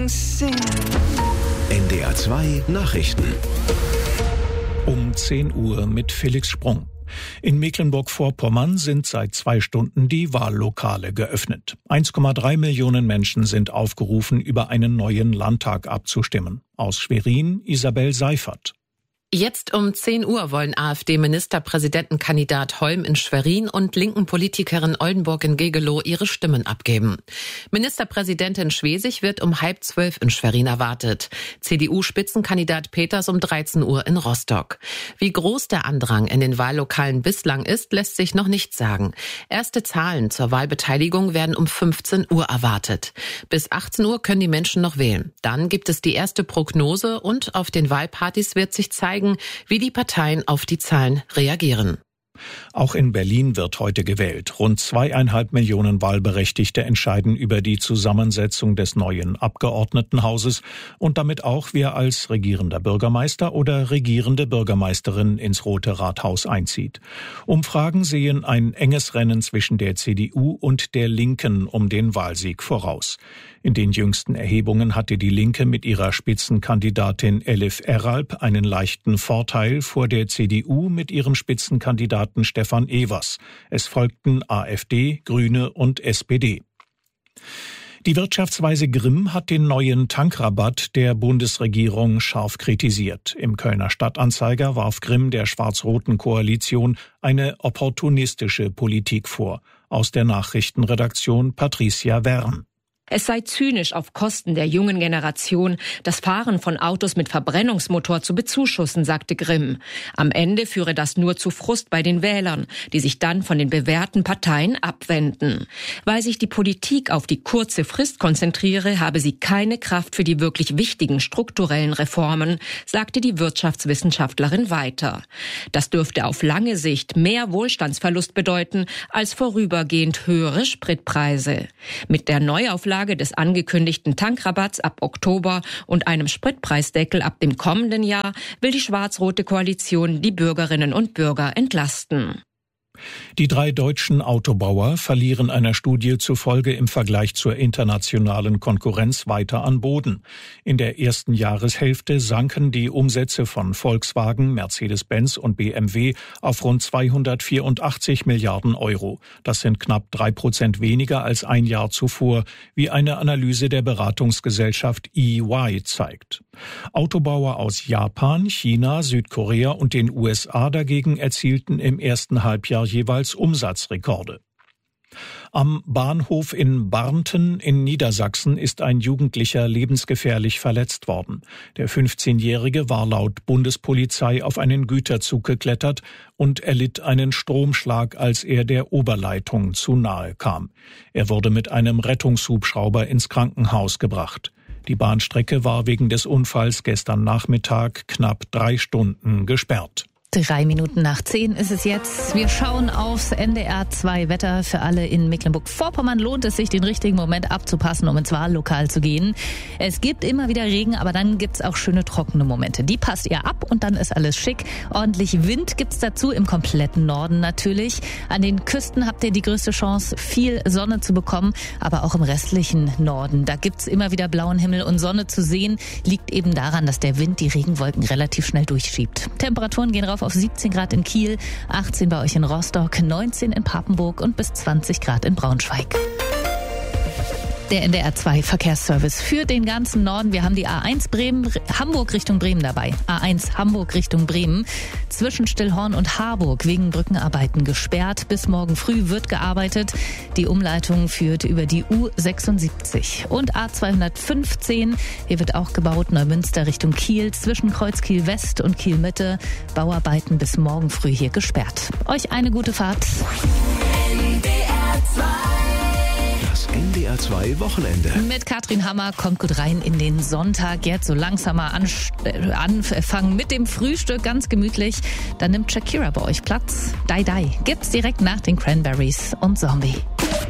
NDR 2 Nachrichten. Um 10 Uhr mit Felix Sprung. In Mecklenburg-Vorpommern sind seit 2 Stunden die Wahllokale geöffnet. 1,3 Millionen Menschen sind aufgerufen, über einen neuen Landtag abzustimmen. Aus Schwerin Isabel Seifert. Jetzt um 10 Uhr wollen AfD-Ministerpräsidentenkandidat Holm in Schwerin und linken Politikerin Oldenburg in Gegelow ihre Stimmen abgeben. Ministerpräsidentin Schwesig wird um 11:30 in Schwerin erwartet. CDU-Spitzenkandidat Peters um 13 Uhr in Rostock. Wie groß der Andrang in den Wahllokalen bislang ist, lässt sich noch nicht sagen. Erste Zahlen zur Wahlbeteiligung werden um 15 Uhr erwartet. Bis 18 Uhr können die Menschen noch wählen. Dann gibt es die erste Prognose und auf den Wahlpartys wird sich zeigen, wie die Parteien auf die Zahlen reagieren. Auch in Berlin wird heute gewählt. Rund 2,5 Millionen Wahlberechtigte entscheiden über die Zusammensetzung des neuen Abgeordnetenhauses und damit auch, wer als regierender Bürgermeister oder regierende Bürgermeisterin ins Rote Rathaus einzieht. Umfragen sehen ein enges Rennen zwischen der CDU und der Linken um den Wahlsieg voraus. In den jüngsten Erhebungen hatte die Linke mit ihrer Spitzenkandidatin Elif Eralp einen leichten Vorteil vor der CDU mit ihrem Spitzenkandidaten Stefan Evers. Es folgten AfD, Grüne und SPD. Die Wirtschaftsweise Grimm hat den neuen Tankrabatt der Bundesregierung scharf kritisiert. Im Kölner Stadtanzeiger warf Grimm der schwarz-roten Koalition eine opportunistische Politik vor. Aus der Nachrichtenredaktion Patricia Wern. Es sei zynisch, auf Kosten der jungen Generation das Fahren von Autos mit Verbrennungsmotor zu bezuschussen, sagte Grimm. Am Ende führe das nur zu Frust bei den Wählern, die sich dann von den bewährten Parteien abwenden. Weil sich die Politik auf die kurze Frist konzentriere, habe sie keine Kraft für die wirklich wichtigen strukturellen Reformen, sagte die Wirtschaftswissenschaftlerin weiter. Das dürfte auf lange Sicht mehr Wohlstandsverlust bedeuten als vorübergehend höhere Spritpreise. Mit der Neuauflage des angekündigten Tankrabatts ab Oktober und einem Spritpreisdeckel ab dem kommenden Jahr will die schwarz-rote Koalition die Bürgerinnen und Bürger entlasten. Die 3 deutschen Autobauer verlieren einer Studie zufolge im Vergleich zur internationalen Konkurrenz weiter an Boden. In der ersten Jahreshälfte sanken die Umsätze von Volkswagen, Mercedes-Benz und BMW auf rund 284 Milliarden Euro. Das sind knapp 3% weniger als ein Jahr zuvor, wie eine Analyse der Beratungsgesellschaft EY zeigt. Autobauer aus Japan, China, Südkorea und den USA dagegen erzielten im ersten Halbjahr jeweils Umsatzrekorde. Am Bahnhof in Barnten in Niedersachsen ist ein Jugendlicher lebensgefährlich verletzt worden. Der 15-Jährige war laut Bundespolizei auf einen Güterzug geklettert und erlitt einen Stromschlag, als er der Oberleitung zu nahe kam. Er wurde mit einem Rettungshubschrauber ins Krankenhaus gebracht. Die Bahnstrecke war wegen des Unfalls gestern Nachmittag knapp 3 Stunden gesperrt. 3 Minuten nach 10 ist es jetzt. Wir schauen aufs NDR 2 Wetter. Für alle in Mecklenburg-Vorpommern lohnt es sich, den richtigen Moment abzupassen, um ins Wahllokal zu gehen. Es gibt immer wieder Regen, aber dann gibt's auch schöne trockene Momente. Die passt ihr ab und dann ist alles schick. Ordentlich Wind gibt's dazu im kompletten Norden natürlich. An den Küsten habt ihr die größte Chance, viel Sonne zu bekommen, aber auch im restlichen Norden. Da gibt's immer wieder blauen Himmel und Sonne zu sehen. Liegt eben daran, dass der Wind die Regenwolken relativ schnell durchschiebt. Temperaturen gehen rauf auf 17 Grad in Kiel, 18 bei euch in Rostock, 19 in Papenburg und bis 20 Grad in Braunschweig. Der NDR 2 Verkehrsservice für den ganzen Norden. Wir haben die A1 Hamburg Richtung Bremen dabei. A1 Hamburg Richtung Bremen. Zwischen Stillhorn und Harburg wegen Brückenarbeiten gesperrt. Bis morgen früh wird gearbeitet. Die Umleitung führt über die U76. Und A215. Hier wird auch gebaut. Neumünster Richtung Kiel. Zwischen Kreuzkiel West und Kiel Mitte. Bauarbeiten bis morgen früh hier gesperrt. Euch eine gute Fahrt. NDR 2. NDR 2 Wochenende. Mit Katrin Hammer kommt gut rein in den Sonntag. Jetzt so langsam mal anfangen mit dem Frühstück, ganz gemütlich. Dann nimmt Shakira bei euch Platz. Die Die gibt's direkt nach den Cranberries und Zombie.